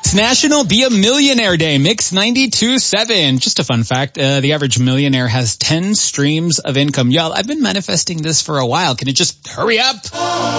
It's National Be a Millionaire Day. Mix 92.7. Just a fun fact. The average millionaire has 10 streams of income. Y'all, I've been manifesting this for a while. Can it just hurry up?